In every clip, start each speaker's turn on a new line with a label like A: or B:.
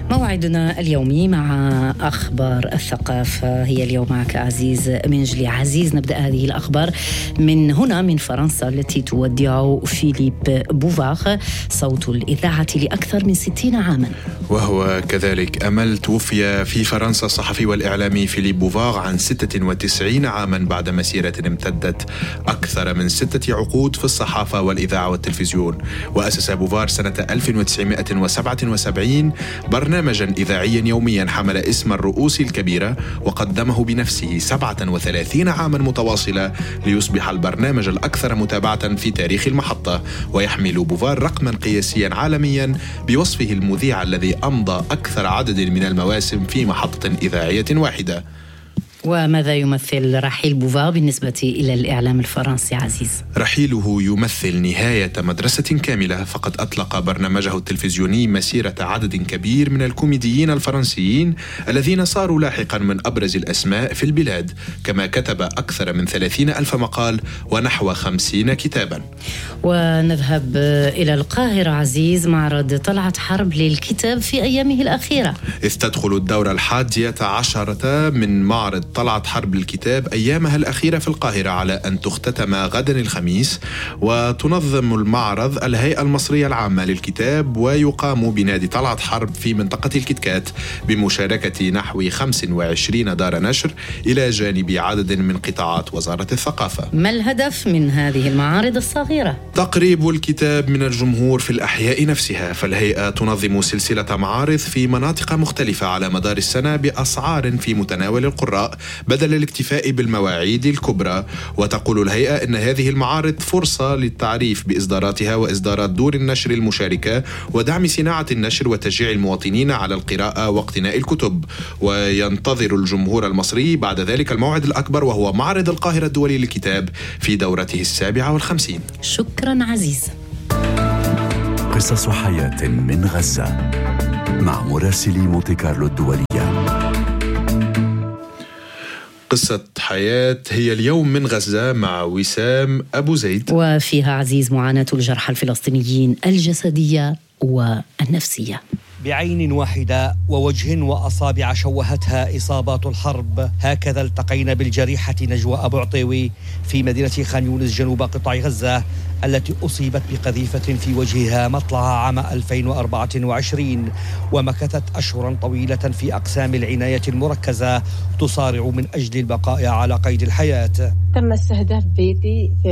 A: موعدنا اليومي مع أخبار الثقافة هي اليوم معك عزيز منجلي. عزيز، نبدأ هذه الأخبار من هنا من فرنسا التي تودع فيليب بوفار صوت الإذاعة لأكثر من 60 عاما.
B: وهو كذلك أمل، توفي في فرنسا الصحفي والإعلامي فيليب بوفار عن 96 عاما بعد مسيرة امتدت أكثر من 6 عقود في الصحافة والإذاعة والتلفزيون. وأسس بوفار سنة 1977 برنامجا إذاعيا يوميا حمل اسم الرؤوس الكبيرة، وقدمه بنفسه 37 عاما متواصلة ليصبح البرنامج الأكثر متابعة في تاريخ المحطة. ويحمل بوفار رقما قياسيا عالميا بوصفه المذيع الذي أمضى أكثر عدد من المواسم في محطة إذاعية واحدة.
A: وماذا يمثل رحيل بوفار بالنسبة إلى الإعلام الفرنسي عزيز؟
B: رحيله يمثل نهاية مدرسة كاملة، فقد أطلق برنامجه التلفزيوني مسيرة عدد كبير من الكوميديين الفرنسيين الذين صاروا لاحقا من أبرز الأسماء في البلاد، كما كتب أكثر من 30,000 مقال ونحو 50 كتابا.
A: ونذهب إلى القاهرة عزيز، معرض طلعت حرب للكتاب في أيامه الأخيرة.
B: إذ تدخل الدورة 11 من معرض طلعت حرب للكتاب أيامها الأخيرة في القاهرة على أن تختتم غدا الخميس. وتنظم المعرض الهيئة المصرية العامة للكتاب، ويقام بنادي طلعت حرب في منطقة الكتكات بمشاركة نحو 25 دار نشر إلى جانب عدد من قطاعات وزارة الثقافة.
A: ما الهدف من هذه المعارض الصغيرة؟
B: تقريب الكتاب من الجمهور في الأحياء نفسها. فالهيئة تنظم سلسلة معارض في مناطق مختلفة على مدار السنة بأسعار في متناول القراء بدل الاكتفاء بالمواعيد الكبرى. وتقول الهيئة أن هذه المعارض فرصة للتعريف بإصداراتها وإصدارات دور النشر المشاركة، ودعم صناعة النشر وتشجيع المواطنين على القراءة واقتناء الكتب. وينتظر الجمهور المصري بعد ذلك الموعد الأكبر، وهو معرض القاهرة الدولي للكتاب في دورته 57.
A: شكرا عزيز.
C: قصص حياة من غزة مع مراسلي مونتي كارلو الدولية.
B: قصة حياة هي اليوم من غزة مع وسام أبو زيد.
A: وفيها عزيز معاناة الجرحى الفلسطينيين الجسدية والنفسية.
D: بعين واحدة ووجه وأصابع شوهتها إصابات الحرب، هكذا التقينا بالجريحة نجوى أبو عطيوي في مدينة خان يونس جنوب قطاع غزة، التي أصيبت بقذيفة في وجهها مطلع عام 2024، ومكثت أشهرا طويلة في أقسام العناية المركزة تصارع من أجل البقاء على قيد الحياة.
E: تم استهداف بيتي في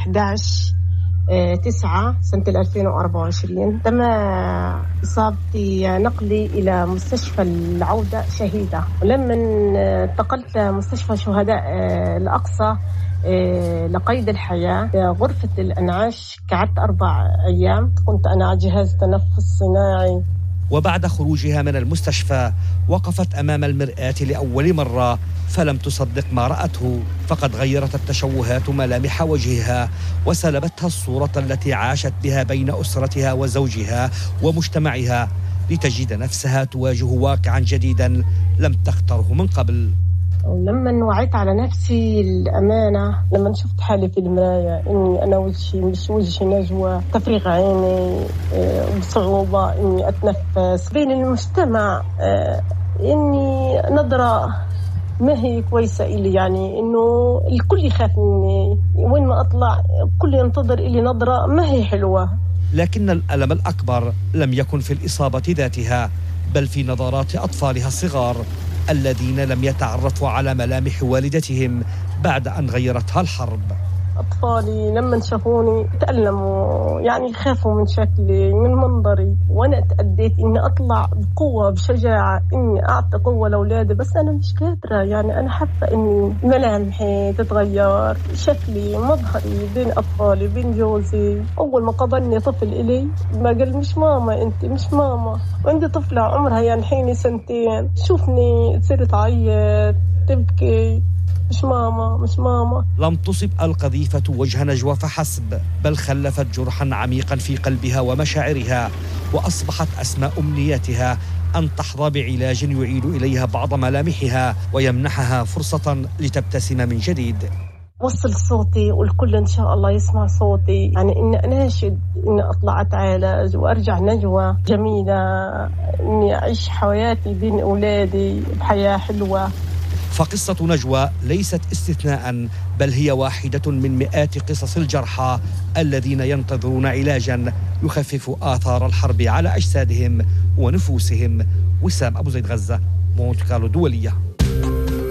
E: 11/9 سنة 2024. تم إصابتي نقلي إلى مستشفى العودة شهيدة، ولما انتقلت مستشفى شهداء الأقصى لقيد الحياة غرفة الأنعاش، قعدت 4 أيام، كنت أنا على جهاز تنفس صناعي.
D: وبعد خروجها من المستشفى وقفت أمام المرآة لأول مرة، فلم تصدق ما رأته، فقد غيرت التشوهات ملامح وجهها وسلبتها الصورة التي عاشت بها بين أسرتها وزوجها ومجتمعها، لتجد نفسها تواجه واقعا جديدا لم تختره من قبل.
E: ولما وعيت على نفسي الأمانة، لما شفت حالي في المراية إني أنا وجهي مش وجه نجوى، تفريغ عيني بصعوبة إني أتنفس بين المجتمع، إني نظرة ما هي كويسة إلي، يعني إنه الكل يخاف مني، وين ما أطلع كل ينتظر إلي نظرة ما هي حلوة.
D: لكن الألم الأكبر لم يكن في الإصابة ذاتها، بل في نظرات أطفالها الصغار الذين لم يتعرفوا على ملامح والدتهم بعد أن غيرتها الحرب.
E: أطفالي لما شافوني تألموا، يعني خافوا من شكلي من منظري، وأنا تأديت إني أطلع بقوة بشجاعة إني أعطي قوة لأولادي، بس أنا مش قادرة. يعني أنا حابة إني ملامحي تتغير، شكلي مظهري بين أطفالي بين جوزي. أول ما قبلني طفل إلي ما قال مش ماما، أنت مش ماما. وعندي طفلة عمرها يعني حيني 2 شوفني تصير تعيط تبكي، مش ماما مش ماما.
D: لم تصب القذيفة وجه نجوى فحسب، بل خلفت جرحا عميقا في قلبها ومشاعرها، وأصبحت أسمى أمنياتها أن تحظى بعلاج يعيد إليها بعض ملامحها ويمنحها فرصة لتبتسم من جديد.
E: وصل صوتي والكل إن شاء الله يسمع صوتي، يعني إني أناشد إني أطلع أتعالج وأرجع نجوى جميلة، إني أعيش حياتي بين أولادي بحياة حلوة.
D: فقصة نجوى ليست استثناء، بل هي واحدة من مئات قصص الجرحى الذين ينتظرون علاجا يخفف آثار الحرب على أجسادهم ونفوسهم. وسام أبو زيد، غزة، مونت كارلو الدولية.